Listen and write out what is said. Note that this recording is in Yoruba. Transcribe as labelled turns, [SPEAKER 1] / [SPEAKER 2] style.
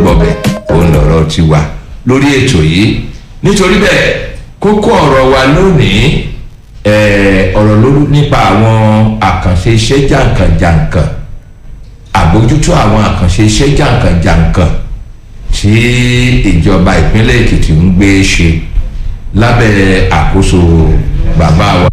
[SPEAKER 1] gbọ̀bẹ̀ òun lọ̀rọ̀ ti wà lórí ètò yìí. Nítorí bẹ́ẹ̀ kókó ọ̀rọ̀ wa lónìí ọ̀rọ̀ lórí nípa àwọn àkànṣe iṣẹ́ jàǹkànjàǹkàn, àbójútó àwọn àkànṣe iṣẹ́ jàǹkànjàǹkàn tí ìjọba ìpínlẹ̀ Èkìtì ń gbé ṣe lábẹ́ àkóso bàbá wa